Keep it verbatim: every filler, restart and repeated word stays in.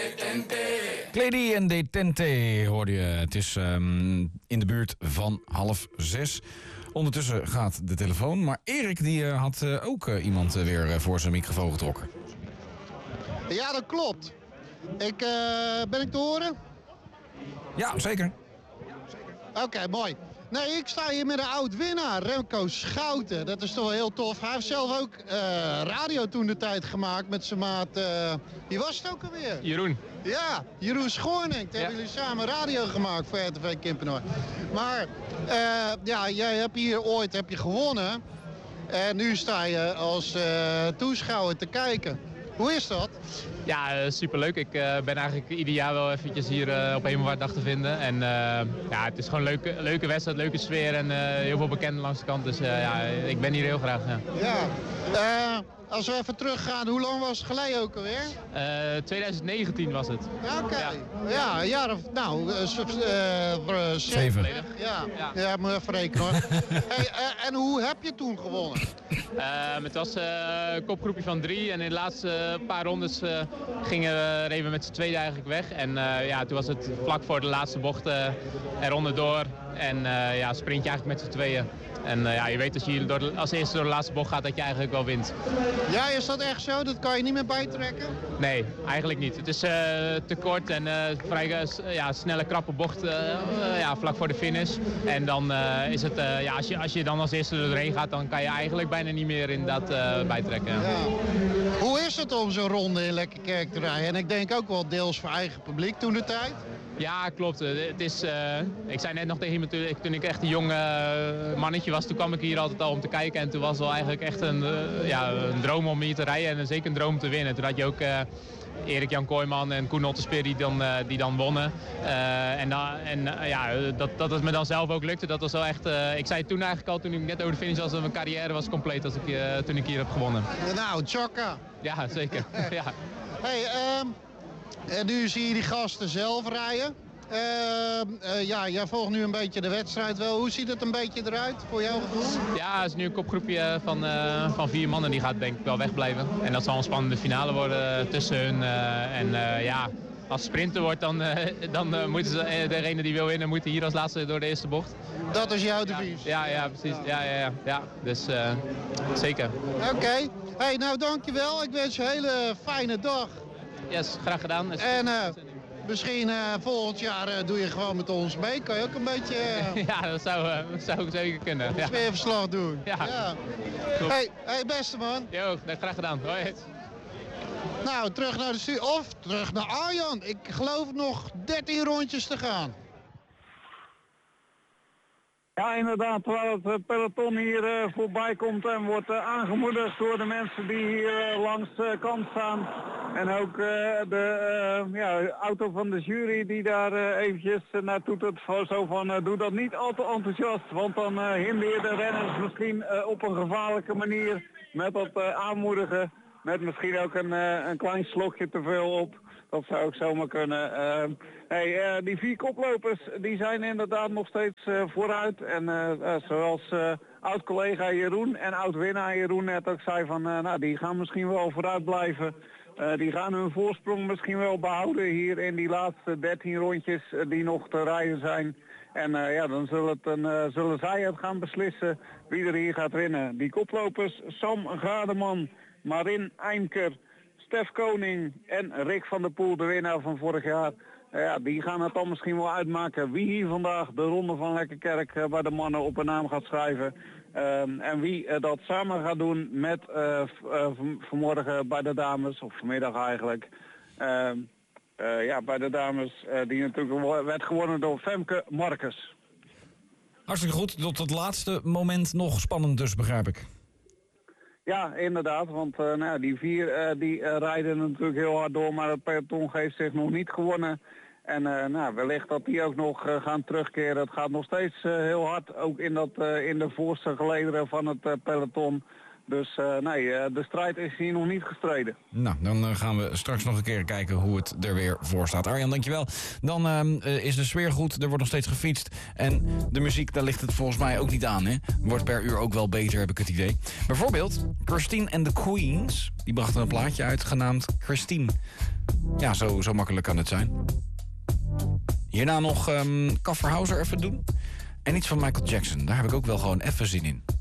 Kledi en Detente hoorde je. Het is um, in de buurt van half zes. Ondertussen gaat de telefoon. Maar Erik die uh, had uh, ook uh, iemand uh, weer uh, voor zijn microfoon getrokken. Ja, dat klopt. Ik, uh, ben ik te horen? Ja, zeker. Oké, okay, mooi. Nee, ik sta hier met een oud-winnaar, Remco Schouten. Dat is toch wel heel tof. Hij heeft zelf ook uh, radio toen de tijd gemaakt met zijn maat. Uh, wie was het ook alweer? Jeroen. Ja, Jeroen Schoorning. Toen ja. hebben jullie samen radio gemaakt voor R T V Kimpenoor. Maar uh, ja, jij hebt hier ooit heb je gewonnen. En nu sta je als uh, toeschouwer te kijken. Hoe is dat? Ja, uh, superleuk. Ik uh, ben eigenlijk ieder jaar wel eventjes hier uh, op Hemelvaartdag te vinden. En uh, ja, het is gewoon een leuke, leuke wedstrijd, leuke sfeer en uh, heel veel bekenden langs de kant. Dus uh, ja, ik ben hier heel graag. Ja. ja. Uh, als we even teruggaan, hoe lang was het geleden ook alweer? Uh, twintig negentien was het. Oké. Okay. Ja. ja, een jaar of, nou, uh, uh, zeven. Ja, ja. ja moet even rekenen hoor. Hey, uh, en hoe heb je toen gewonnen? Uh, het was uh, een kopgroepje van drie en in de laatste paar rondes uh, gingen we even met z'n tweeën eigenlijk weg. En uh, ja, toen was het vlak voor de laatste bocht uh, er onderdoor en uh, ja, sprint je eigenlijk met z'n tweeën. En uh, ja, je weet als je door de, als eerste door de laatste bocht gaat dat je eigenlijk wel wint. Ja, is dat echt zo? Dat kan je niet meer bijtrekken? Nee, eigenlijk niet. Het is uh, te kort en uh, vrij uh, ja, snelle krappe bocht uh, uh, ja, vlak voor de finish. En dan uh, is het, uh, ja, als, je, als je dan als eerste er doorheen gaat, dan kan je eigenlijk bijna niet meer in dat uh, bijtrekken. Ja. Ja. Hoe is het om zo'n ronde in Lekkerkerk te rijden? En ik denk ook wel deels voor eigen publiek toen de tijd. Ja, klopt. Het is, uh, ik zei net nog tegen iemand, toen, toen ik echt een jong uh, mannetje was, toen kwam ik hier altijd al om te kijken. En toen was het wel eigenlijk echt een, uh, ja, een droom om hier te rijden en zeker een droom om te winnen. Toen had je ook uh, Erik-Jan Kooijman en Koen Ottespeer die dan, uh, die dan wonnen. Uh, en uh, en uh, ja, dat, dat het me dan zelf ook lukte, dat was wel echt... Uh, ik zei toen eigenlijk al, toen ik net over de finish was, dat mijn carrière was compleet als ik, uh, toen ik hier heb gewonnen. Nou, tjokka. Ja, zeker. ja. Hey, um... En nu zie je die gasten zelf rijden. Uh, uh, ja, jij volgt nu een beetje de wedstrijd wel. Hoe ziet het een beetje eruit voor jou gevoel? Ja, het is nu een kopgroepje van, uh, van vier mannen. Die gaat denk ik wel wegblijven. En dat zal een spannende finale worden tussen hun. Uh, en uh, ja, als het sprinten wordt, dan, uh, dan uh, moeten ze, uh, degene die wil winnen, moet hier als laatste door de eerste bocht. Dat is jouw devies? Ja, ja, ja, precies. Ja, ja, ja. ja. Dus uh, zeker. Oké. Okay. Hey, nou dankjewel. Ik wens je een hele fijne dag. Yes, graag gedaan. En uh, misschien uh, volgend jaar uh, doe je gewoon met ons mee. Kan je ook een beetje... Uh, ja, dat zou, uh, dat zou zeker kunnen. Ja. Sfeerverslag doen. Ja. ja. Hey, hey, beste man. Jo, graag gedaan. Hoi. Nou, terug naar de studio. Of terug naar Arjan. Ik geloof nog dertien rondjes te gaan. Ja, inderdaad, terwijl het peloton hier uh, voorbij komt en wordt uh, aangemoedigd door de mensen die hier uh, langs de uh, kant staan. En ook uh, de uh, ja, auto van de jury die daar uh, eventjes uh, naartoe doet. Zo van, uh, doe dat niet al te enthousiast, want dan uh, hinder je de renners misschien uh, op een gevaarlijke manier met dat uh, aanmoedigen. Met misschien ook een, uh, een klein slokje te veel op. Dat zou ook zomaar kunnen. Uh, hey, uh, die vier koplopers die zijn inderdaad nog steeds uh, vooruit. En uh, uh, zoals uh, oud-collega Jeroen en oud-winnaar Jeroen net ook zei van... Uh, nou, die gaan misschien wel vooruit blijven. Uh, die gaan hun voorsprong misschien wel behouden hier in die laatste dertien rondjes uh, die nog te rijden zijn. En uh, ja, dan zullen, het een, uh, zullen zij het gaan beslissen wie er hier gaat winnen. Die koplopers, Sam Gaardeman, Marin Eimker, Stef Koning en Rick van der Poel, de winnaar van vorig jaar. Uh, ja, die gaan het dan misschien wel uitmaken wie hier vandaag de ronde van Lekkerkerk uh, bij de mannen op een naam gaat schrijven. Uh, en wie uh, dat samen gaat doen met uh, v- uh, v- vanmorgen bij de dames, of vanmiddag eigenlijk. Uh, uh, ja, bij de dames, uh, die natuurlijk werd gewonnen door Femke Marcus. Hartstikke goed. Tot het laatste moment nog spannend dus, begrijp ik. Ja, inderdaad, want uh, nou, die vier uh, die uh, rijden natuurlijk heel hard door, maar het peloton heeft zich nog niet gewonnen. En uh, nou, wellicht dat die ook nog uh, gaan terugkeren. Het gaat nog steeds uh, heel hard, ook in, dat, uh, in de voorste gelederen van het uh, peloton. Dus uh, nee, uh, de strijd is hier nog niet gestreden. Nou, dan uh, gaan we straks nog een keer kijken hoe het er weer voor staat. Arjan, dankjewel. Dan uh, is de sfeer goed, er wordt nog steeds gefietst. En de muziek, daar ligt het volgens mij ook niet aan, hè? Wordt per uur ook wel beter, heb ik het idee. Bijvoorbeeld, Christine and the Queens. Die brachten een plaatje uit, genaamd Christine. Ja, zo, zo makkelijk kan het zijn. Hierna nog um, Kafferhauser even doen. En iets van Michael Jackson, daar heb ik ook wel gewoon even zin in.